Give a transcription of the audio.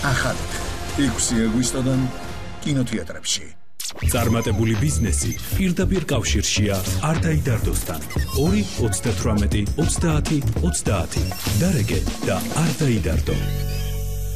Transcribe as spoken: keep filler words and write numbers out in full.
ახალით ექვსი აგვისტოდან კინოთეატრებში. წარმატებული ბიზნესი პირდაპირ კავშირშია არდაი დარდოსთან. ორი ოცდათვრამეტი ოცდაათი ოცდაათი. დარეგე და არდაი დარდო.